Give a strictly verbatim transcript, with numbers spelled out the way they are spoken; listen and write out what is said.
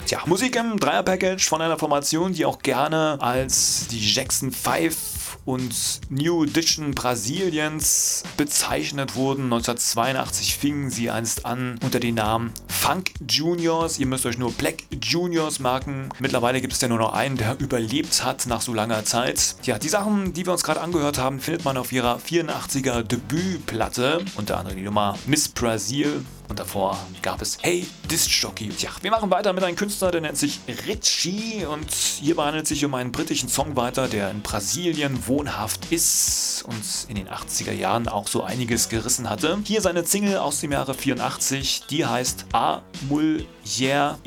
Tja, Musik im Dreier-Package von einer Formation, die auch gerne als die Jackson Five und New Edition Brasiliens bezeichnet wurden. neunzehnhundertzweiundachtzig fingen sie einst an unter dem Namen Funk Juniors. Ihr müsst euch nur Black Juniors merken. Mittlerweile gibt es ja nur noch einen, der überlebt hat nach so langer Zeit. Ja, die Sachen, die wir uns gerade angehört haben, findet man auf ihrer vierundachtziger Debütplatte. Unter anderem die Nummer Miss Brazil. Und davor gab es Hey Disc Jockey. Ja, wir machen weiter mit einem Künstler, der nennt sich Richie. Und hierbei handelt es sich um einen britischen Songwriter, der in Brasilien wohnhaft ist und in den achtziger Jahren auch so einiges gerissen hatte. Hier seine Single aus dem Jahre vierundachtzig, die heißt A Mulher